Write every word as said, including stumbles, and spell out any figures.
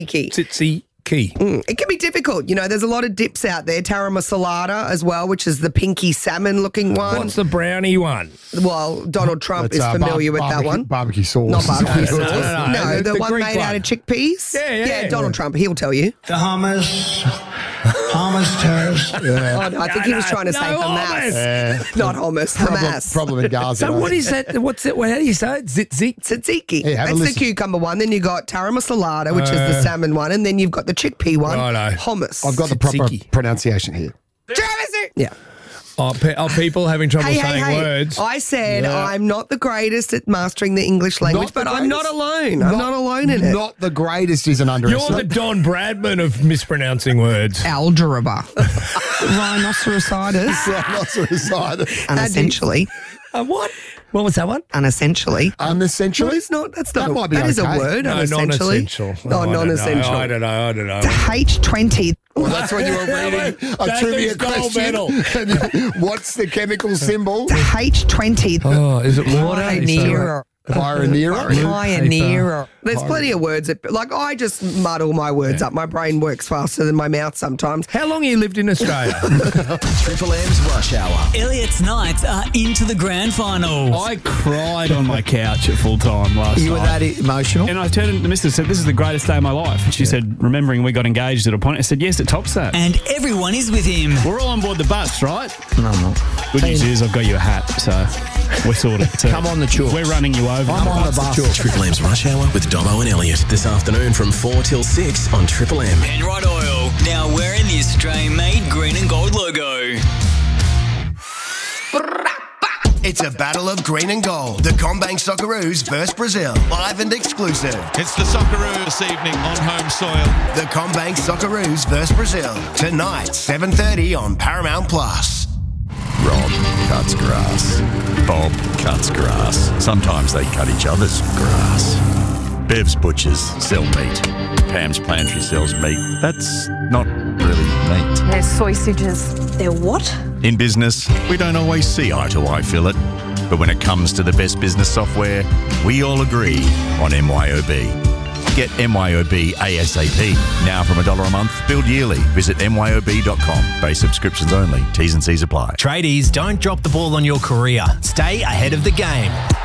Tzatziki. Mm, it can be difficult. You know, there's a lot of dips out there. Tara Masalada as well, which is the pinky salmon looking one. What's the brownie one? Well, Donald Trump That's, is uh, familiar bar- with that barbecue- one. Barbecue sauce. Not barbecue sauce. No, no, no, no. No, The- the, the one Greek made out one. of chickpeas. Yeah, yeah, Yeah, yeah. Donald Trump. He'll tell you. The hummus, hummus toast. Oh, no, I think he was trying to no, say Hamas. Yeah. Not hummus, Problem, Hamas. problem in Gaza. So though. what is that? What's it? How do you say it? Tzatziki. Tzatziki. Hey, have a That's the listen. cucumber one. Then you got tara masalada, which is the salmon one. And then you've got the chickpea one. Righto. Hummus. I've got the proper Tzatziki. pronunciation here. Yeah. Oh, pe- are people having trouble Hey, hey, saying hey. words? I said Yeah. I'm not the greatest at mastering the English language, Not the but I'm not greatest? alone. I'm not alone in it. Not the greatest is an You're the underestimate. Don Bradman of mispronouncing words. Algebra. Rhinocerositis. Rhinocerositis. Unessentially. Uh, what? What was that one? Unessentially. No, Unessentially? it's not. That's not. That a, might be that is a okay. word. No, unessentially. non-essential. No, Oh, I don't know. non-essential. I don't know. I don't know. H twenty. Well, that's when you were reading a That's trivia his gold question. medal. And what's the chemical symbol? H twenty. Oh, is it water? Pioneer. Pioneer. Pioneer. There's plenty of words that, like, I just muddle my words up. My brain works faster than my mouth sometimes. How long have you lived in Australia? Triple M's Rush Hour. Elliot's Knights are into the grand final. I cried on my couch at full time last You were night. that emotional? And I turned to the missus and said, this is the greatest day of my life. And she said, remembering we got engaged at a point, I said, yes, it tops that. And everyone is with him. We're all on board the bus, right? No, I'm not. Good news is I've got you a hat, so we're sorted. So Come on the chalks. We're running you over. I'm on the bus. Triple M's Rush Hour with Domo and Elliot. This afternoon from four till six on Triple M. Penrite Oil, now wearing the Australian-made green and gold logo. It's a battle of green and gold. The Combank Socceroos versus Brazil. Live and exclusive. It's the Socceroos this evening on home soil. The Combank Socceroos versus Brazil. Tonight, seven thirty on Paramount Plus. Rob cuts grass. Bob cuts grass. Sometimes they cut each other's grass. Bev's butchers sell meat. Pam's pantry sells meat. That's not really meat. They're sausages. They're what? In business, we don't always see eye to eye, Philip. But when it comes to the best business software, we all agree on M Y O B. Get M Y O B ASAP. Now from a dollar a month, billed yearly. Visit M Y O B dot com. Base subscriptions only. T's and C's apply. Tradies, don't drop the ball on your career. Stay ahead of the game.